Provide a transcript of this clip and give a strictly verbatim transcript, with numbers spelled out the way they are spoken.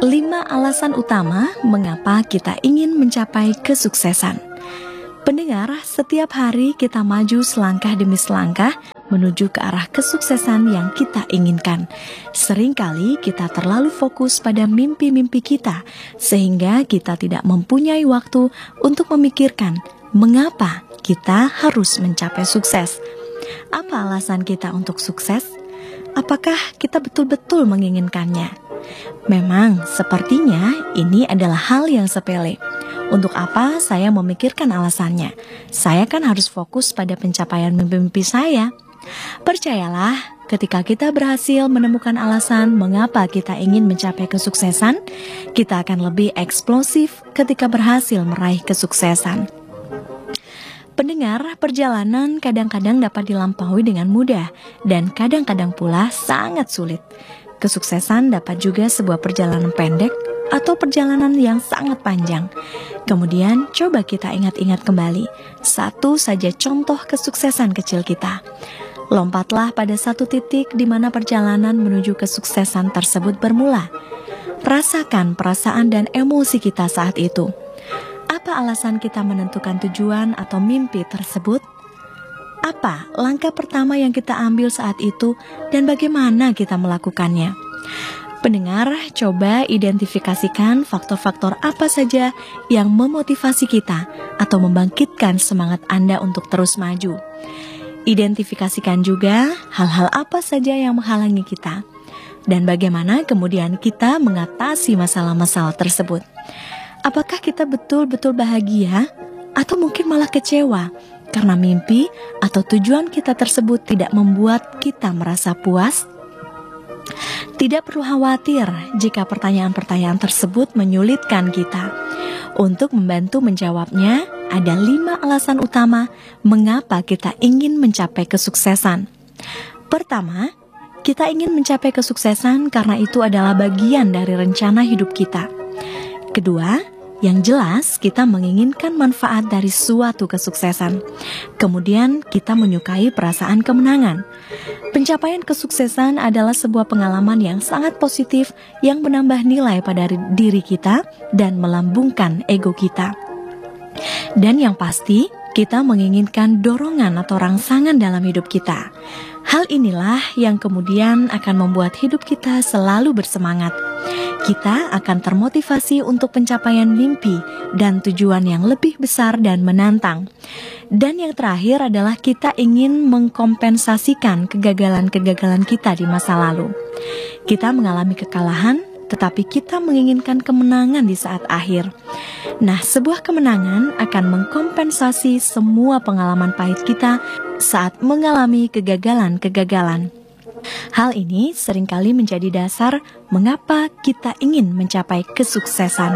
lima alasan utama mengapa kita ingin mencapai kesuksesan. Pendengar, setiap hari kita maju selangkah demi selangkah menuju ke arah kesuksesan yang kita inginkan. Seringkali kita terlalu fokus pada mimpi-mimpi kita, sehingga kita tidak mempunyai waktu untuk memikirkan mengapa kita harus mencapai sukses. Apa alasan kita untuk sukses? Apakah kita betul-betul menginginkannya? Memang sepertinya ini adalah hal yang sepele. Untuk apa saya memikirkan alasannya? Saya kan harus fokus pada pencapaian mimpi-mimpi saya. Percayalah, ketika kita berhasil menemukan alasan mengapa kita ingin mencapai kesuksesan, kita akan lebih eksplosif ketika berhasil meraih kesuksesan. Pendengar, perjalanan kadang-kadang dapat dilampaui dengan mudah dan kadang-kadang pula sangat sulit. Kesuksesan dapat juga sebuah perjalanan pendek atau perjalanan yang sangat panjang. Kemudian coba kita ingat-ingat kembali satu saja contoh kesuksesan kecil kita. Lompatlah pada satu titik di mana perjalanan menuju kesuksesan tersebut bermula. Rasakan perasaan dan emosi kita saat itu. Apa alasan kita menentukan tujuan atau mimpi tersebut? Apa langkah pertama yang kita ambil saat itu dan bagaimana kita melakukannya? Pendengar, coba identifikasikan faktor-faktor apa saja yang memotivasi kita atau membangkitkan semangat Anda untuk terus maju. Identifikasikan juga hal-hal apa saja yang menghalangi kita dan bagaimana kemudian kita mengatasi masalah-masalah tersebut. Apakah kita betul-betul bahagia atau mungkin malah kecewa karena mimpi atau tujuan kita tersebut tidak membuat kita merasa puas? Tidak perlu khawatir jika pertanyaan-pertanyaan tersebut menyulitkan kita. Untuk membantu menjawabnya, ada lima alasan utama mengapa kita ingin mencapai kesuksesan. Pertama, kita ingin mencapai kesuksesan karena itu adalah bagian dari rencana hidup kita. Kedua, yang jelas kita menginginkan manfaat dari suatu kesuksesan. Kemudian kita menyukai perasaan kemenangan. Pencapaian kesuksesan adalah sebuah pengalaman yang sangat positif yang menambah nilai pada diri kita dan melambungkan ego kita. Dan yang pasti, kita menginginkan dorongan atau rangsangan dalam hidup kita. Hal inilah yang kemudian akan membuat hidup kita selalu bersemangat. Kita akan termotivasi untuk pencapaian mimpi dan tujuan yang lebih besar dan menantang. Dan yang terakhir adalah kita ingin mengkompensasikan kegagalan-kegagalan kita di masa lalu. Kita mengalami kekalahan, tetapi kita menginginkan kemenangan di saat akhir. Nah, sebuah kemenangan akan mengkompensasi semua pengalaman pahit kita saat mengalami kegagalan-kegagalan. Hal ini seringkali menjadi dasar mengapa kita ingin mencapai kesuksesan.